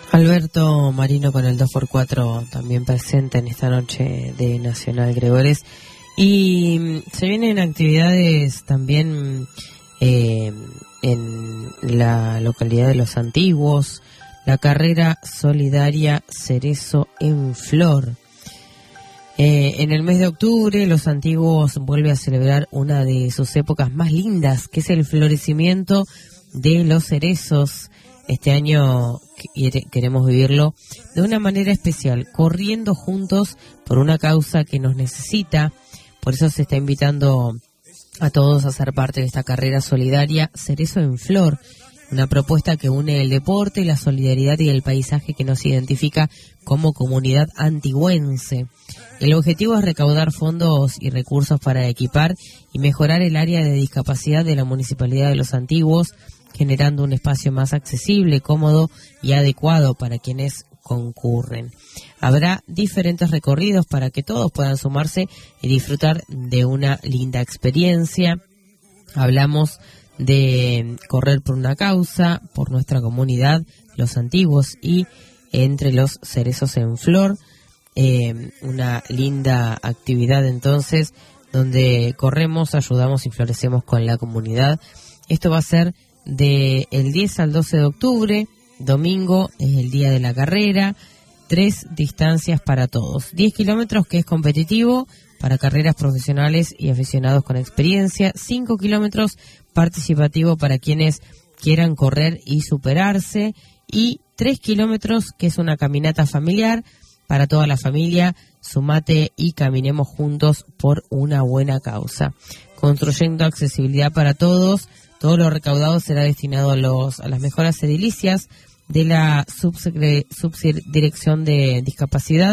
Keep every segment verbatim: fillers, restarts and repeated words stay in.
Alberto Marino con el dos por cuatro también presente en esta noche de Nacional Gregores. Y se vienen actividades también eh, en la localidad de Los Antiguos, la carrera solidaria Cerezo en Flor. Eh, en el mes de octubre, Los Antiguos vuelve a celebrar una de sus épocas más lindas, que es el florecimiento de los cerezos. Este año queremos vivirlo de una manera especial, corriendo juntos por una causa que nos necesita. Por eso se está invitando a todos a ser parte de esta carrera solidaria Cerezo en Flor, una propuesta que une el deporte, la solidaridad y el paisaje que nos identifica como comunidad antigüense. El objetivo es recaudar fondos y recursos para equipar y mejorar el área de discapacidad de la Municipalidad de Los Antiguos, generando un espacio más accesible, cómodo y adecuado para quienes concurren. Habrá diferentes recorridos para que todos puedan sumarse y disfrutar de una linda experiencia. Hablamos de correr por una causa, por nuestra comunidad, Los Antiguos, y entre los cerezos en flor. Eh, una linda actividad entonces, donde corremos, ayudamos y florecemos con la comunidad. Esto va a ser de el diez al doce de octubre, domingo es el día de la carrera, tres distancias para todos, diez kilómetros que es competitivo para carreras profesionales y aficionados con experiencia, cinco kilómetros participativo para quienes quieran correr y superarse, y tres kilómetros que es una caminata familiar para toda la familia. Sumate y caminemos juntos por una buena causa, construyendo accesibilidad para todos. Todo lo recaudado será destinado a, los, a las mejoras edilicias de la subsecre, Subdirección de Discapacidad.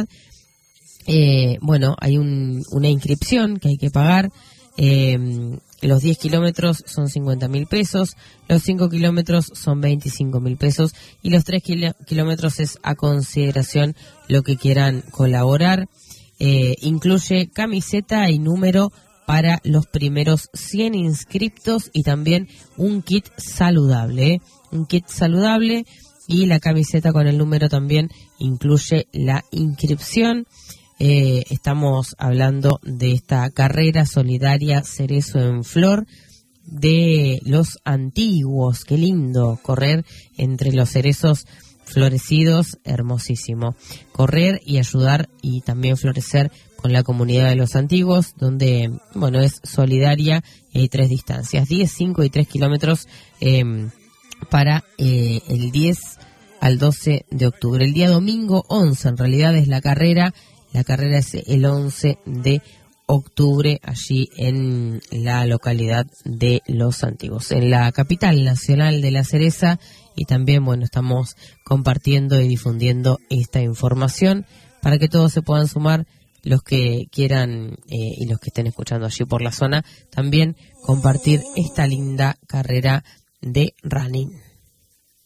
Eh, bueno, hay un, una inscripción que hay que pagar. Eh, los diez kilómetros son cincuenta mil pesos, los cinco kilómetros son veinticinco mil pesos y los tres kilo, kilómetros es a consideración lo que quieran colaborar. Eh, incluye camiseta y número para los primeros cien inscriptos y también un kit saludable, ¿eh? un kit saludable y la camiseta con el número también incluye la inscripción. Eh, estamos hablando de esta carrera solidaria Cerezo en Flor de Los Antiguos. Qué lindo correr entre los cerezos florecidos, hermosísimo. Correr y ayudar y también florecer con la comunidad de Los Antiguos, donde, bueno, es solidaria y hay tres distancias, diez, cinco y tres kilómetros eh, para eh, el diez al doce de octubre. El día domingo once, en realidad, es la carrera. La carrera es el once de octubre, allí en la localidad de Los Antiguos, en la capital nacional de la cereza. Y también, bueno, estamos compartiendo y difundiendo esta información para que todos se puedan sumar, los que quieran eh, y los que estén escuchando allí por la zona, también compartir esta linda carrera de running.